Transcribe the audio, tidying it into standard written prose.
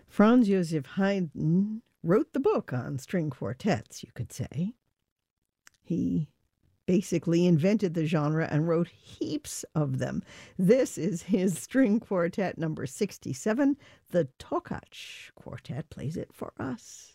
Franz Joseph Haydn wrote the book on string quartets, you could say. He basically invented the genre and wrote heaps of them. This is his string quartet number 67. The Tokach Quartet plays it for us.